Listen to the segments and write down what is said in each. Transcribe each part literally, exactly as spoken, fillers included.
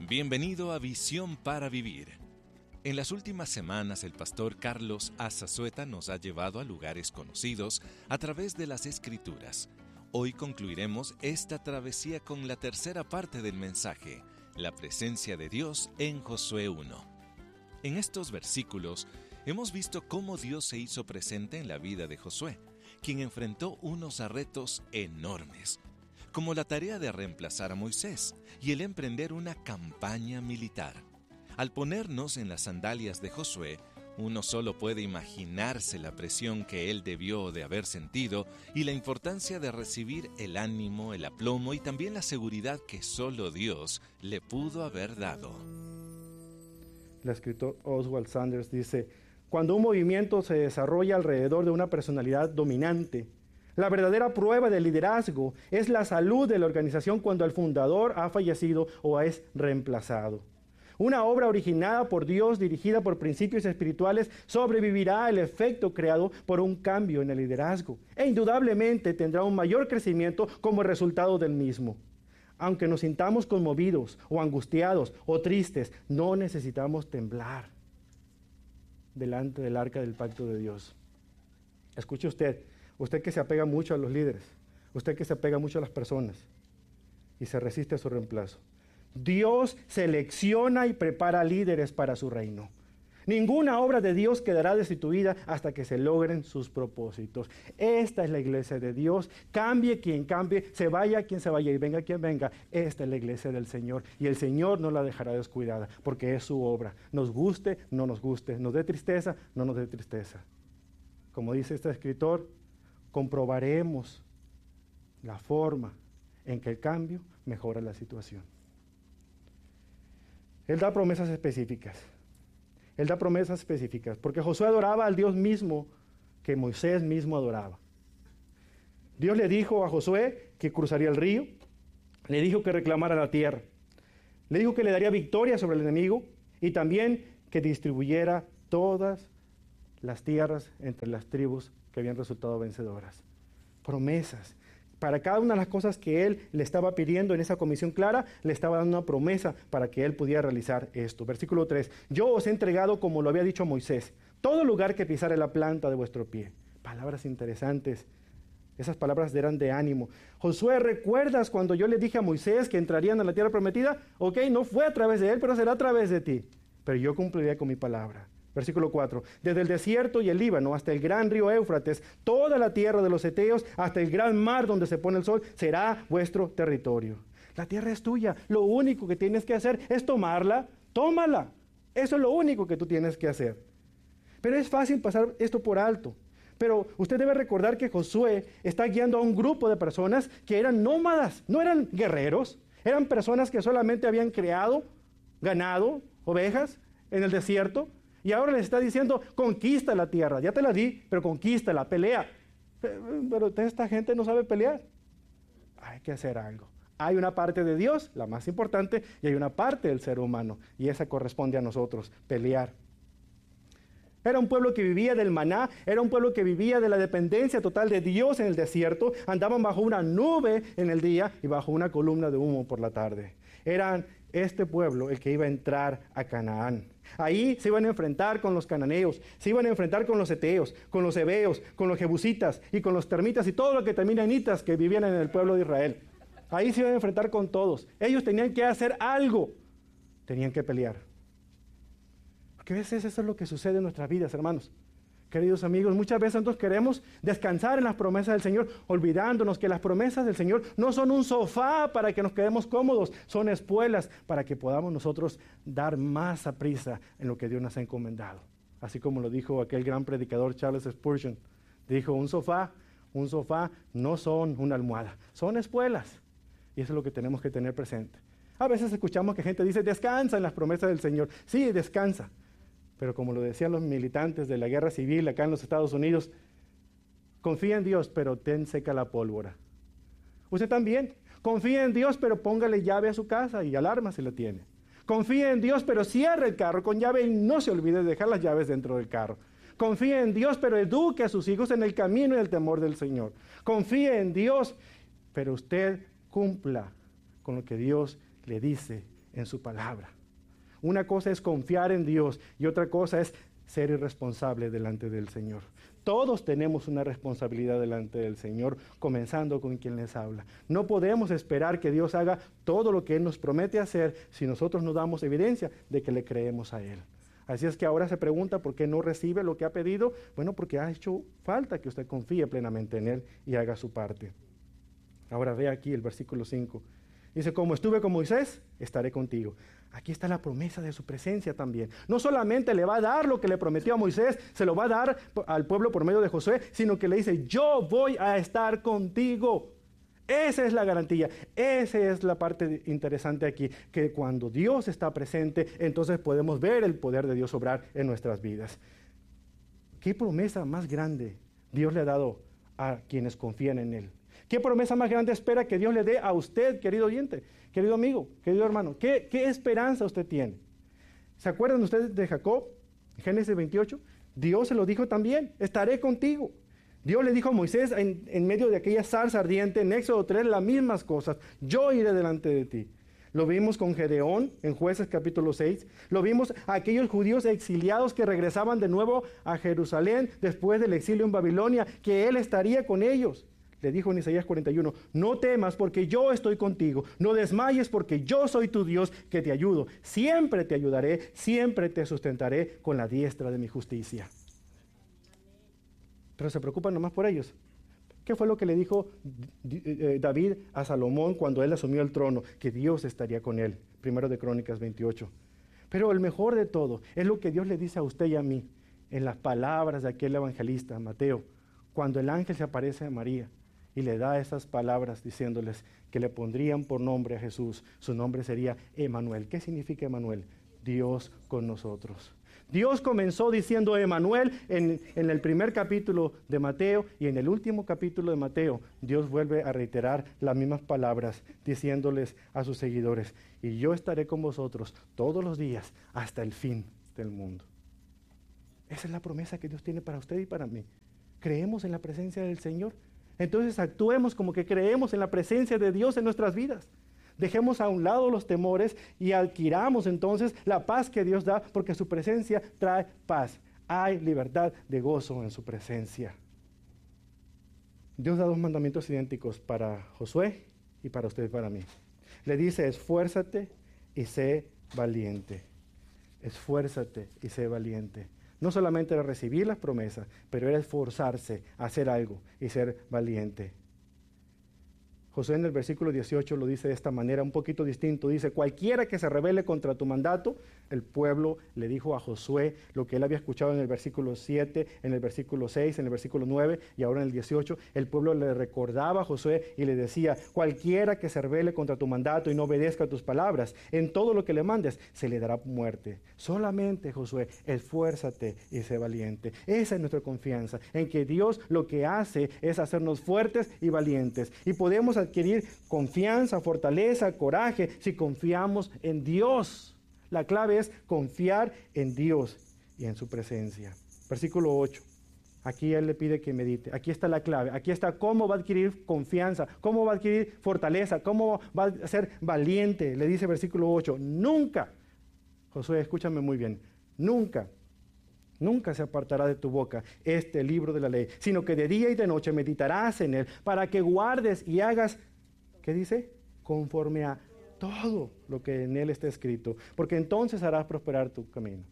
Bienvenido a Visión para Vivir. En las últimas semanas el pastor Carlos Azazueta nos ha llevado a lugares conocidos a través de las Escrituras. Hoy concluiremos esta travesía con la tercera parte del mensaje, la presencia de Dios en Josué uno. En estos versículos hemos visto cómo Dios se hizo presente en la vida de Josué, quien enfrentó unos retos enormes, como la tarea de reemplazar a Moisés y el emprender una campaña militar. Al ponernos en las sandalias de Josué, uno solo puede imaginarse la presión que él debió de haber sentido y la importancia de recibir el ánimo, el aplomo y también la seguridad que solo Dios le pudo haber dado. El escritor Oswald Sanders dice: cuando un movimiento se desarrolla alrededor de una personalidad dominante, la verdadera prueba de liderazgo es la salud de la organización cuando el fundador ha fallecido o es reemplazado. Una obra originada por Dios, dirigida por principios espirituales, sobrevivirá al efecto creado por un cambio en el liderazgo e indudablemente tendrá un mayor crecimiento como resultado del mismo. Aunque nos sintamos conmovidos o angustiados o tristes, no necesitamos temblar delante del arca del pacto de Dios. Escuche usted, usted que se apega mucho a los líderes, usted que se apega mucho a las personas y se resiste a su reemplazo. Dios selecciona y prepara líderes para su reino. Ninguna obra de Dios quedará destituida hasta que se logren sus propósitos. Esta es la iglesia de Dios. Cambie quien cambie, se vaya quien se vaya y venga quien venga. Esta es la iglesia del Señor y el Señor no la dejará descuidada porque es su obra. Nos guste, no nos guste, nos dé tristeza, no nos dé tristeza. Como dice este escritor, comprobaremos la forma en que el cambio mejora la situación. Él da promesas específicas. Él da promesas específicas, porque Josué adoraba al Dios mismo que Moisés mismo adoraba. Dios le dijo a Josué que cruzaría el río, le dijo que reclamara la tierra, le dijo que le daría victoria sobre el enemigo y también que distribuyera todas las tierras entre las tribus que habían resultado vencedoras. Promesas. Para cada una de las cosas que él le estaba pidiendo en esa comisión clara, le estaba dando una promesa para que él pudiera realizar esto. Versículo tres. Yo os he entregado, como lo había dicho Moisés, todo lugar que pisare la planta de vuestro pie. Palabras interesantes. Esas palabras eran de ánimo. Josué, ¿recuerdas cuando yo le dije a Moisés que entrarían a la tierra prometida? Ok, no fue a través de él, pero será a través de ti. Pero yo cumpliré con mi palabra. Versículo cuatro. Desde el desierto y el Líbano hasta el gran río Éufrates, toda la tierra de los heteos, hasta el gran mar donde se pone el sol, será vuestro territorio. La tierra es tuya. Lo único que tienes que hacer es tomarla. Tómala. Eso es lo único que tú tienes que hacer. Pero es fácil pasar esto por alto. Pero usted debe recordar que Josué está guiando a un grupo de personas que eran nómadas, no eran guerreros. Eran personas que solamente habían creado ganado, ovejas, en el desierto. Y ahora les está diciendo, conquista la tierra, ya te la di, pero conquístala, pelea. Pero esta gente no sabe pelear. Hay que hacer algo. Hay una parte de Dios, la más importante, y hay una parte del ser humano, y esa corresponde a nosotros, pelear. Era un pueblo que vivía del maná, era un pueblo que vivía de la dependencia total de Dios en el desierto, andaban bajo una nube en el día y bajo una columna de humo por la tarde. Eran este pueblo el que iba a entrar a Canaán. Ahí se iban a enfrentar con los cananeos, se iban a enfrentar con los heteos, con los heveos, con los jebusitas y con los termitas y todo lo que terminanitas que vivían en el pueblo de Israel. Ahí se iban a enfrentar con todos. Ellos tenían que hacer algo, tenían que pelear. Porque a veces eso es lo que sucede en nuestras vidas, hermanos. Queridos amigos, muchas veces nosotros queremos descansar en las promesas del Señor, olvidándonos que las promesas del Señor no son un sofá para que nos quedemos cómodos, son espuelas para que podamos nosotros dar más a prisa en lo que Dios nos ha encomendado. Así como lo dijo aquel gran predicador Charles Spurgeon, dijo, un sofá, un sofá no son una almohada, son espuelas. Y eso es lo que tenemos que tener presente. A veces escuchamos que gente dice, descansa en las promesas del Señor. Sí, descansa. Pero como lo decían los militantes de la guerra civil acá en los Estados Unidos, confía en Dios, pero ten seca la pólvora. Usted también, confía en Dios, pero póngale llave a su casa y alarma si la tiene. Confía en Dios, pero cierre el carro con llave y no se olvide de dejar las llaves dentro del carro. Confía en Dios, pero eduque a sus hijos en el camino y el temor del Señor. Confía en Dios, pero usted cumpla con lo que Dios le dice en su palabra. Una cosa es confiar en Dios y otra cosa es ser irresponsable delante del Señor. Todos tenemos una responsabilidad delante del Señor, comenzando con quien les habla. No podemos esperar que Dios haga todo lo que Él nos promete hacer si nosotros no damos evidencia de que le creemos a Él. Así es que ahora se pregunta por qué no recibe lo que ha pedido. Bueno, porque ha hecho falta que usted confíe plenamente en Él y haga su parte. Ahora ve aquí el versículo cinco. Dice, como estuve con Moisés, estaré contigo. Aquí está la promesa de su presencia también. No solamente le va a dar lo que le prometió a Moisés, se lo va a dar al pueblo por medio de Josué, sino que le dice, yo voy a estar contigo. Esa es la garantía, esa es la parte interesante aquí, que cuando Dios está presente, entonces podemos ver el poder de Dios obrar en nuestras vidas. ¿Qué promesa más grande Dios le ha dado a quienes confían en Él? ¿Qué promesa más grande espera que Dios le dé a usted, querido oyente, querido amigo, querido hermano? ¿Qué, qué esperanza usted tiene? ¿Se acuerdan ustedes de Jacob? Génesis veintiocho. Dios se lo dijo también, estaré contigo. Dios le dijo a Moisés en, en medio de aquella zarza ardiente, en Éxodo tres, las mismas cosas. Yo iré delante de ti. Lo vimos con Gedeón en Jueces capítulo seis. Lo vimos a aquellos judíos exiliados que regresaban de nuevo a Jerusalén después del exilio en Babilonia, que Él estaría con ellos. Le dijo en Isaías cuarenta y uno, no temas porque yo estoy contigo, no desmayes porque yo soy tu Dios que te ayudo. Siempre te ayudaré, siempre te sustentaré con la diestra de mi justicia. Pero se preocupan nomás por ellos. ¿Qué fue lo que le dijo David a Salomón cuando él asumió el trono? Que Dios estaría con él. Primero de Crónicas veintiocho. Pero el mejor de todo es lo que Dios le dice a usted y a mí en las palabras de aquel evangelista, Mateo, cuando el ángel se aparece a María y le da esas palabras diciéndoles que le pondrían por nombre a Jesús. Su nombre sería Emanuel. ¿Qué significa Emanuel? Dios con nosotros. Dios comenzó diciendo Emanuel en, en el primer capítulo de Mateo, y en el último capítulo de Mateo Dios vuelve a reiterar las mismas palabras diciéndoles a sus seguidores, y yo estaré con vosotros todos los días hasta el fin del mundo. Esa es la promesa que Dios tiene para usted y para mí. ¿Creemos en la presencia del Señor? Entonces actuemos como que creemos en la presencia de Dios en nuestras vidas. Dejemos a un lado los temores y adquiramos entonces la paz que Dios da, porque su presencia trae paz. Hay libertad de gozo en su presencia. Dios da dos mandamientos idénticos para Josué y para usted y para mí. Le dice, esfuérzate y sé valiente. Esfuérzate y sé valiente. No solamente era recibir las promesas, pero era esforzarse a hacer algo y ser valiente. Josué en el versículo dieciocho lo dice de esta manera, un poquito distinto. Dice, cualquiera que se rebele contra tu mandato, el pueblo le dijo a Josué lo que él había escuchado en el versículo siete, en el versículo seis, en el versículo nueve y ahora en el dieciocho. El pueblo le recordaba a Josué y le decía, cualquiera que se rebele contra tu mandato y no obedezca a tus palabras, en todo lo que le mandes, se le dará muerte. Solamente, Josué, esfuérzate y sé valiente. Esa es nuestra confianza, en que Dios lo que hace es hacernos fuertes y valientes. Y podemos adquirir confianza, fortaleza, coraje, si confiamos en Dios. La clave es confiar en Dios y en su presencia. Versículo ocho. Aquí Él le pide que medite. Aquí está la clave. Aquí está cómo va a adquirir confianza, cómo va a adquirir fortaleza, cómo va a ser valiente. Le dice versículo ocho. Nunca, Josué, escúchame muy bien, nunca, nunca se apartará de tu boca este libro de la ley, sino que de día y de noche meditarás en él, para que guardes y hagas, ¿qué dice? Conforme a todo lo que en él está escrito, porque entonces harás prosperar tu camino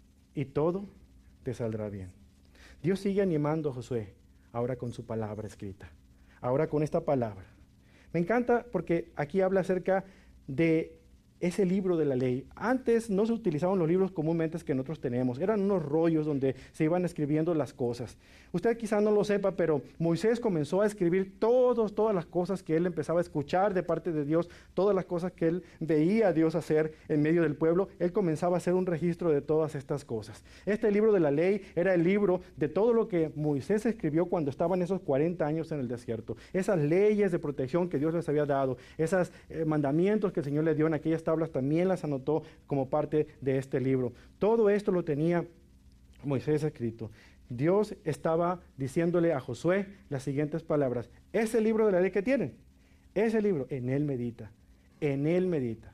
y todo te saldrá bien. Dios sigue animando a Josué, ahora con su palabra escrita, ahora con esta palabra. Me encanta porque aquí habla acerca de ese libro de la ley. Antes no se utilizaban los libros comúnmente que nosotros tenemos. Eran unos rollos donde se iban escribiendo las cosas. Usted quizá no lo sepa, pero Moisés comenzó a escribir todos, todas las cosas que él empezaba a escuchar de parte de Dios, todas las cosas que él veía a Dios hacer en medio del pueblo. Él comenzaba a hacer un registro de todas estas cosas. Este libro de la ley era el libro de todo lo que Moisés escribió cuando estaban esos cuarenta años en el desierto. Esas leyes de protección que Dios les había dado, esos eh, mandamientos que el Señor le dio en aquellas tablas, también las anotó como parte de este libro. Todo esto lo tenía Moisés escrito. Dios estaba diciéndole a Josué las siguientes palabras. Ese libro de la ley que tienen, ese libro, en él medita, en él medita.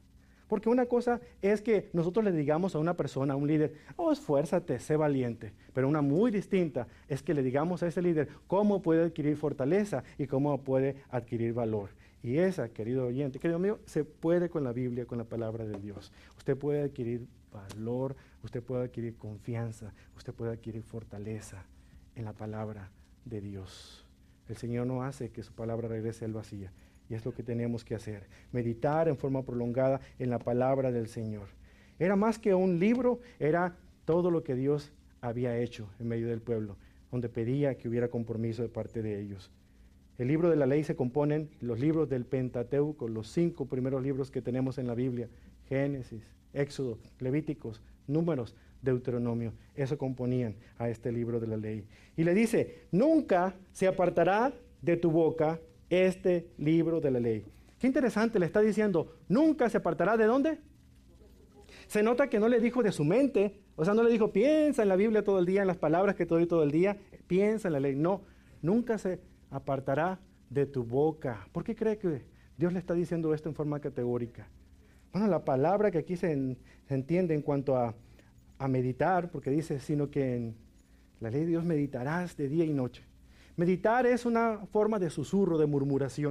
Porque una cosa es que nosotros le digamos a una persona, a un líder, oh, esfuérzate, sé valiente. Pero una muy distinta es que le digamos a ese líder cómo puede adquirir fortaleza y cómo puede adquirir valor. Y esa, querido oyente, querido amigo, se puede con la Biblia, con la palabra de Dios. Usted puede adquirir valor, usted puede adquirir confianza, usted puede adquirir fortaleza en la palabra de Dios. El Señor no hace que su palabra regrese al vacío. Y es lo que tenemos que hacer, meditar en forma prolongada en la palabra del Señor. Era más que un libro, era todo lo que Dios había hecho en medio del pueblo, donde pedía que hubiera compromiso de parte de ellos. El libro de la ley se componen los libros del Pentateuco, los cinco primeros libros que tenemos en la Biblia, Génesis, Éxodo, Levíticos, Números, Deuteronomio. Eso componían a este libro de la ley. Y le dice, nunca se apartará de tu boca este libro de la ley. Qué interesante, le está diciendo, nunca se apartará ¿de dónde? Se nota que no le dijo de su mente, o sea, no le dijo, piensa en la Biblia todo el día, en las palabras que te doy todo el día, piensa en la ley. No, nunca se apartará de tu boca. ¿Por qué cree que Dios le está diciendo esto en forma categórica? Bueno, la palabra que aquí se, en, se entiende en cuanto a, a meditar, porque dice, sino que en la ley de Dios meditarás de día y noche. Meditar es una forma de susurro, de murmuración.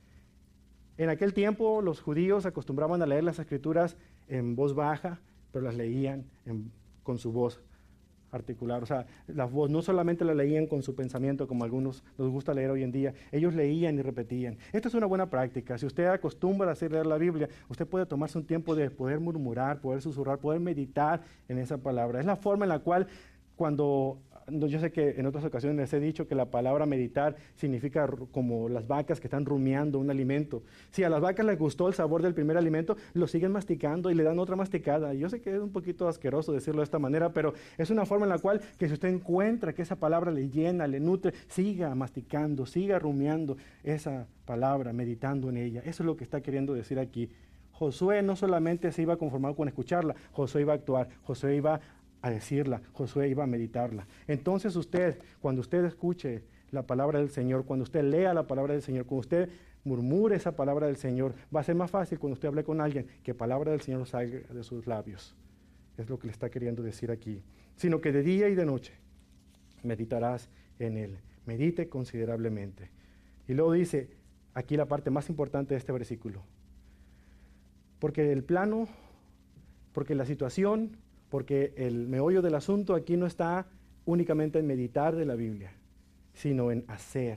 En aquel tiempo los judíos acostumbraban a leer las escrituras en voz baja, pero las leían en, con su voz articular. O sea, la voz no solamente la leían con su pensamiento, como a algunos nos gusta leer hoy en día, ellos leían y repetían. Esto es una buena práctica. Si usted acostumbra a hacer leer la Biblia, usted puede tomarse un tiempo de poder murmurar, poder susurrar, poder meditar en esa palabra. Es la forma en la cual cuando... Yo sé que en otras ocasiones les he dicho que la palabra meditar significa como las vacas que están rumiando un alimento. Si a las vacas les gustó el sabor del primer alimento, lo siguen masticando y le dan otra masticada. Yo sé que es un poquito asqueroso decirlo de esta manera, pero es una forma en la cual que si usted encuentra que esa palabra le llena, le nutre, siga masticando, siga rumiando esa palabra, meditando en ella. Eso es lo que está queriendo decir aquí. Josué no solamente se iba a conformar con escucharla, Josué iba a actuar, Josué iba a a decirla, Josué iba a meditarla. Entonces usted, cuando usted escuche la palabra del Señor, cuando usted lea la palabra del Señor, cuando usted murmure esa palabra del Señor, va a ser más fácil cuando usted hable con alguien que palabra del Señor salga de sus labios. Es lo que le está queriendo decir aquí. Sino que de día y de noche meditarás en él. Medite considerablemente. Y luego dice, aquí la parte más importante de este versículo. Porque el plano, porque la situación, porque el meollo del asunto aquí no está únicamente en meditar de la Biblia, sino en hacer,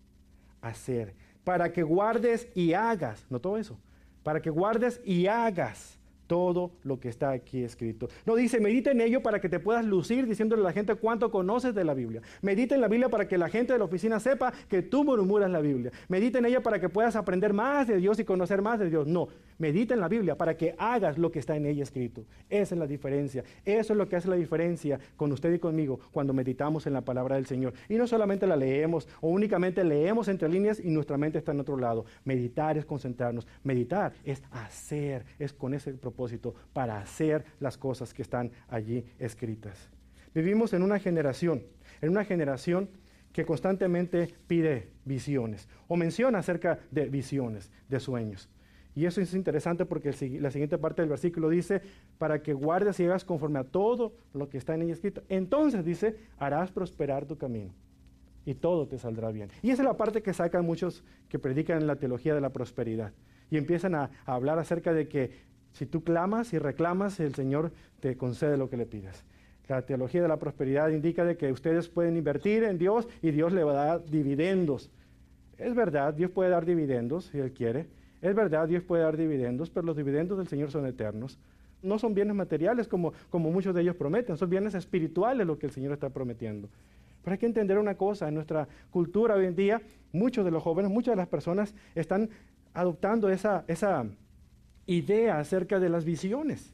hacer, para que guardes y hagas, no todo eso, para que guardes y hagas todo lo que está aquí escrito. No dice, medita en ello para que te puedas lucir diciéndole a la gente cuánto conoces de la Biblia. Medita en la Biblia para que la gente de la oficina sepa que tú murmuras la Biblia. Medita en ella para que puedas aprender más de Dios y conocer más de Dios. No, medita en la Biblia para que hagas lo que está en ella escrito. Esa es la diferencia. Eso es lo que hace la diferencia con usted y conmigo cuando meditamos en la palabra del Señor. Y no solamente la leemos o únicamente leemos entre líneas y nuestra mente está en otro lado. Meditar es concentrarnos. Meditar es hacer, es con ese propósito. Para hacer las cosas que están allí escritas. Vivimos en una generación, en una generación que constantemente pide visiones o menciona acerca de visiones, de sueños. Y eso es interesante porque el, la siguiente parte del versículo dice, para que guardes y hagas conforme a todo lo que está en ella escrito. Entonces dice, harás prosperar tu camino y todo te saldrá bien. Y esa es la parte que sacan muchos que predican en la teología de la prosperidad y empiezan a, a hablar acerca de que si tú clamas y reclamas, el Señor te concede lo que le pidas. La teología de la prosperidad indica de que ustedes pueden invertir en Dios y Dios le va a dar dividendos. Es verdad, Dios puede dar dividendos si Él quiere. Es verdad, Dios puede dar dividendos, pero los dividendos del Señor son eternos. No son bienes materiales como, como muchos de ellos prometen, son bienes espirituales lo que el Señor está prometiendo. Pero hay que entender una cosa, en nuestra cultura hoy en día, muchos de los jóvenes, muchas de las personas están adoptando esa... esa idea acerca de las visiones.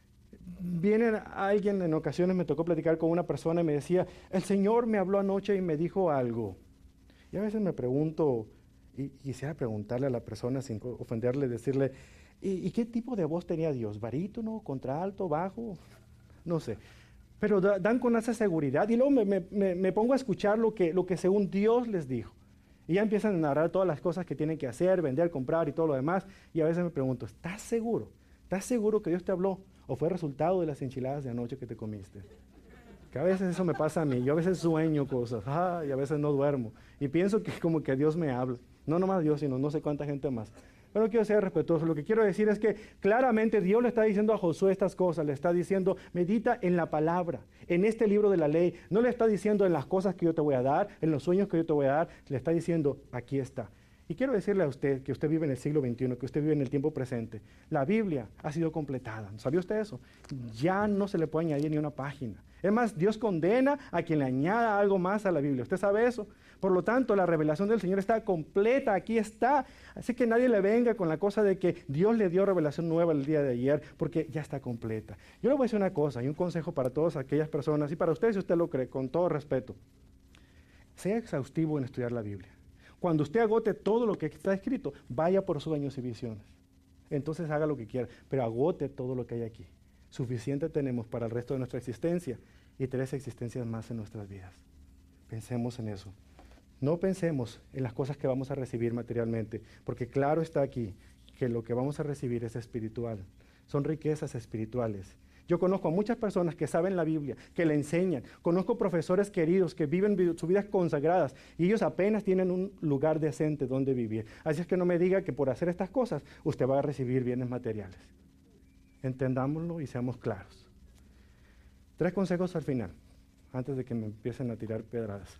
Viene alguien, en ocasiones me tocó platicar con una persona y me decía, el Señor me habló anoche y me dijo algo. Y a veces me pregunto, y quisiera preguntarle a la persona sin ofenderle, decirle, ¿y, y qué tipo de voz tenía Dios? ¿Barítono, contralto, bajo? No sé. Pero da, dan con esa seguridad y luego me, me, me pongo a escuchar lo que, lo que según Dios les dijo. Y ya empiezan a narrar todas las cosas que tienen que hacer, vender, comprar y todo lo demás. Y a veces me pregunto, ¿estás seguro? ¿Estás seguro que Dios te habló? ¿O fue resultado de las enchiladas de anoche que te comiste? Que a veces eso me pasa a mí. Yo a veces sueño cosas, ah, y a veces no duermo. Y pienso que como que Dios me habla. No nomás Dios, sino no sé cuánta gente más. Pero no quiero ser respetuoso. Lo que quiero decir es que claramente Dios le está diciendo a Josué estas cosas. Le está diciendo, medita en la palabra, en este libro de la ley. No le está diciendo en las cosas que yo te voy a dar, en los sueños que yo te voy a dar. Le está diciendo, aquí está. Y quiero decirle a usted que usted vive en el siglo veintiuno, que usted vive en el tiempo presente. La Biblia ha sido completada. ¿Sabía usted eso? Ya no se le puede añadir ni una página. Es más, Dios condena a quien le añada algo más a la Biblia. ¿Usted sabe eso? Por lo tanto, la revelación del Señor está completa, aquí está. Así que nadie le venga con la cosa de que Dios le dio revelación nueva el día de ayer, porque ya está completa. Yo le voy a decir una cosa y un consejo para todas aquellas personas, y para usted si usted lo cree, con todo respeto. Sea exhaustivo en estudiar la Biblia. Cuando usted agote todo lo que está escrito, vaya por sueños y visiones. Entonces haga lo que quiera, pero agote todo lo que hay aquí. Suficiente tenemos para el resto de nuestra existencia y tres existencias más en nuestras vidas. Pensemos en eso. No pensemos en las cosas que vamos a recibir materialmente, porque claro está aquí que lo que vamos a recibir es espiritual. Son riquezas espirituales. Yo conozco a muchas personas que saben la Biblia, que la enseñan. Conozco profesores queridos que viven sus vidas consagradas y ellos apenas tienen un lugar decente donde vivir. Así es que no me diga que por hacer estas cosas usted va a recibir bienes materiales. Entendámoslo y seamos claros. Tres consejos al final, antes de que me empiecen a tirar pedradas.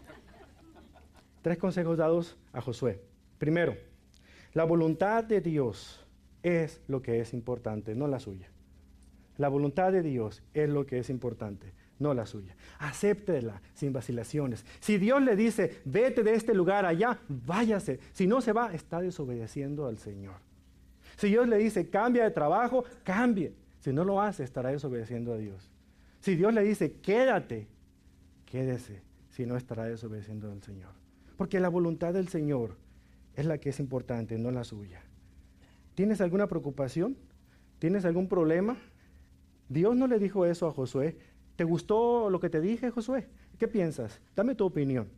Tres consejos dados a Josué. Primero, la voluntad de Dios es lo que es importante, no la suya. La voluntad de Dios es lo que es importante, no la suya. Acéptela sin vacilaciones. Si Dios le dice, vete de este lugar allá, váyase. Si no se va, está desobedeciendo al Señor. Si Dios le dice, cambia de trabajo, cambie. Si no lo hace, estará desobedeciendo a Dios. Si Dios le dice, quédate, quédese. Si no, estará desobedeciendo al Señor. Porque la voluntad del Señor es la que es importante, no la suya. ¿Tienes alguna preocupación? ¿Tienes algún problema? Dios no le dijo eso a Josué. ¿Te gustó lo que te dije, Josué? ¿Qué piensas? Dame tu opinión.